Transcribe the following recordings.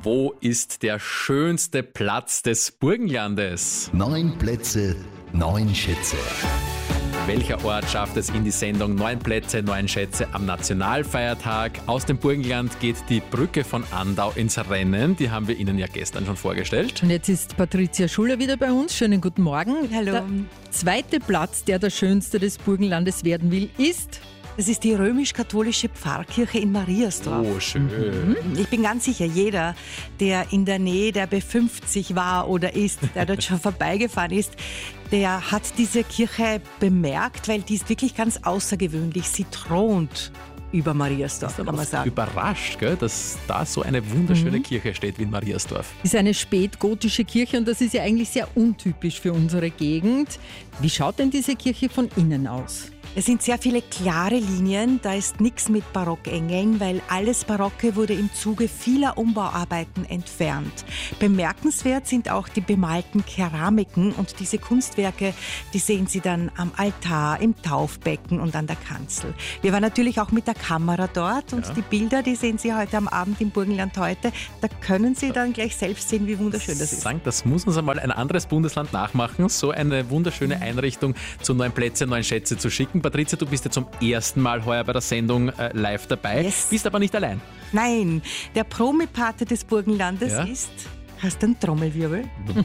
Wo ist der schönste Platz des Burgenlandes? 9 Plätze, 9 Schätze. Welcher Ort schafft es in die Sendung 9 Plätze, 9 Schätze am Nationalfeiertag? Aus dem Burgenland geht die Brücke von Andau ins Rennen. Die haben wir Ihnen ja gestern schon vorgestellt. Und jetzt ist Patricia Schuller wieder bei uns. Schönen guten Morgen. Hallo. Der zweite Platz, der schönste des Burgenlandes werden will, ist... Das ist die römisch-katholische Pfarrkirche in Mariasdorf. Oh, schön. Ich bin ganz sicher, jeder, der in der Nähe der B50 war oder ist, der dort schon vorbeigefahren ist, der hat diese Kirche bemerkt, weil die ist wirklich ganz außergewöhnlich. Sie thront über Mariasdorf, kann man sagen. Überrascht, gell, dass da so eine wunderschöne Kirche steht wie in Mariasdorf. Ist eine spätgotische Kirche und das ist ja eigentlich sehr untypisch für unsere Gegend. Wie schaut denn diese Kirche von innen aus? Es sind sehr viele klare Linien, da ist nichts mit Barockengeln, weil alles Barocke wurde im Zuge vieler Umbauarbeiten entfernt. Bemerkenswert sind auch die bemalten Keramiken und diese Kunstwerke, die sehen Sie dann am Altar, im Taufbecken und an der Kanzel. Wir waren natürlich auch mit der Kamera dort und die Bilder, die sehen Sie heute am Abend im Burgenland heute, da können Sie dann gleich selbst sehen, wie wunderschön das ist. Das muss uns einmal ein anderes Bundesland nachmachen, so eine wunderschöne Einrichtung zu 9 Plätze, 9 Schätze zu schicken. Patricia, du bist ja zum ersten Mal heuer bei der Sendung live dabei, bist aber nicht allein. Nein, der Promipate des Burgenlandes ist... Hast du einen Trommelwirbel?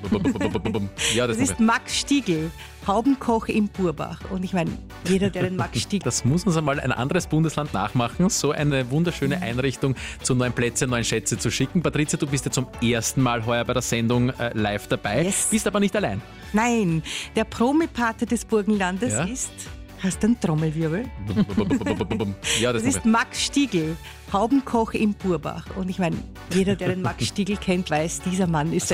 Ja, das ist Max Stiegl, Haubenkoch in Burbach. Und ich meine, jeder, der den Max Stiegl... Das muss uns einmal ein anderes Bundesland nachmachen, so eine wunderschöne Einrichtung zu 9 Plätze, 9 Schätze zu schicken. Patricia, du bist ja zum ersten Mal heuer bei der Sendung live dabei, bist aber nicht allein. Nein, der Promipate des Burgenlandes ist... Hast du einen Trommelwirbel? Ja, das ist Max Stiegl, Haubenkoch in Burbach. Und ich meine, jeder, der den Max Stiegl kennt, weiß, dieser Mann ist